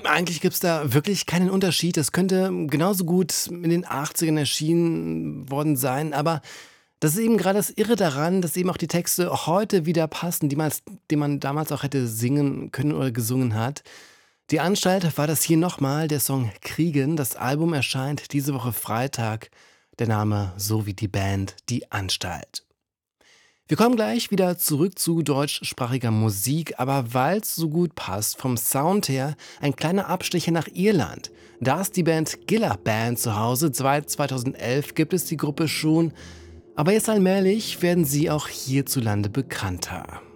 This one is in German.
Eigentlich gibt's da wirklich keinen Unterschied. Das könnte genauso gut in den 80ern erschienen worden sein, aber das ist eben gerade das Irre daran, dass eben auch die Texte heute wieder passen, die man damals auch hätte singen können oder gesungen hat. Die Anstalt war das hier nochmal, der Song Kriegen. Das Album erscheint diese Woche Freitag. Der Name so wie die Band, die Anstalt. Wir kommen gleich wieder zurück zu deutschsprachiger Musik, aber weil es so gut passt, vom Sound her, ein kleiner Abstecher nach Irland. Da ist die Band Gilla Band zu Hause. Seit 2011 gibt es die Gruppe schon, aber jetzt allmählich werden sie auch hierzulande bekannter.